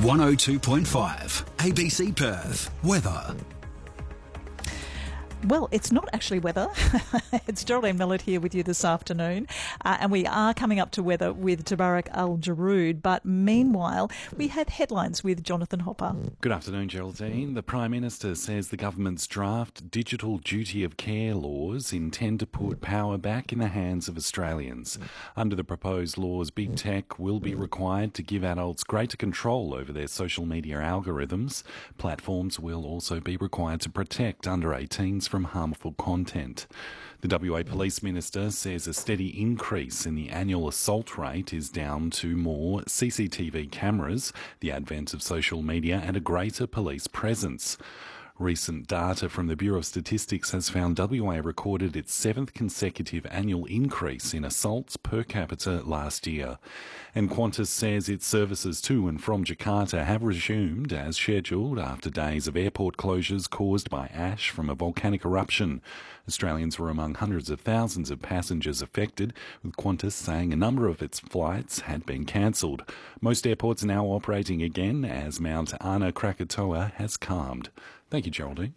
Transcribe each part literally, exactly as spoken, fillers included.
one oh two point five A B C Perth weather. Well, it's not actually weather. It's Geraldine Millett here with you this afternoon. Uh, and we are coming up to weather with Tabarruk Al-Jarood. But meanwhile, we have headlines with Jonathan Hopper. Good afternoon, Geraldine. The Prime Minister says the government's draft digital duty of care laws intend to put power back in the hands of Australians. Under the proposed laws, big tech will be required to give adults greater control over their social media algorithms. Platforms will also be required to protect under eighteens from harmful content. The W A Police Minister says a steady increase in the annual assault rate is down to more C C T V cameras, the advent of social media and a greater police presence. Recent data from the Bureau of Statistics has found W A recorded its seventh consecutive annual increase in assaults per capita last year. And Qantas says its services to and from Jakarta have resumed as scheduled after days of airport closures caused by ash from a volcanic eruption. Australians were among hundreds of thousands of passengers affected, with Qantas saying a number of its flights had been cancelled. Most airports are now operating again as Mount Ana Krakatoa has calmed. Thank you, Geraldine.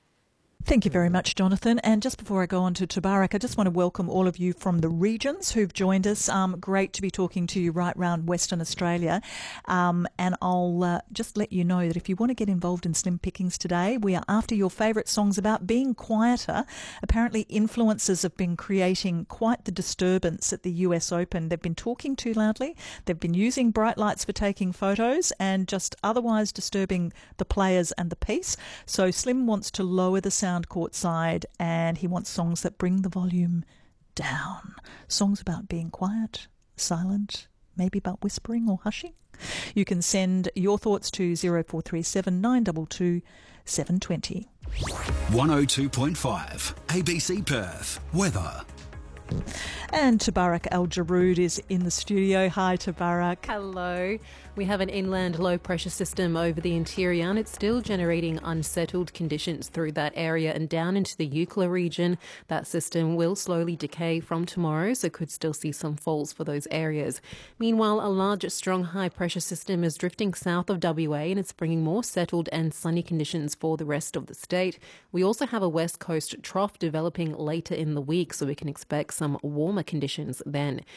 Thank you very much, Jonathan. And just before I go on to Tabarruk, I just want to welcome all of you from the regions who've joined us. Um, great to be talking to you right round Western Australia. Um, and I'll uh, just let you know that if you want to get involved in Slim Pickings today, we are after your favourite songs about being quieter. Apparently, influencers have been creating quite the disturbance at the U S Open. They've been talking too loudly. They've been using bright lights for taking photos and just otherwise disturbing the players and the peace. So Slim wants to lower the sound courtside, and he wants songs that bring the volume down. Songs about being quiet, silent, maybe about whispering or hushing. You can send your thoughts to zero four three seven nine two two seven two zero. one oh two point five A B C Perth weather. And Tabarruk Al-Jarood is in the studio. Hi, Tabarruk. Hello. We have an inland low-pressure system over the interior, and it's still generating unsettled conditions through that area and down into the Eucla region. That system will slowly decay from tomorrow, so could still see some falls for those areas. Meanwhile, a large, strong high-pressure system is drifting south of W A, and it's bringing more settled and sunny conditions for the rest of the state. We also have a west coast trough developing later in the week, so we can expect some warmer conditions then.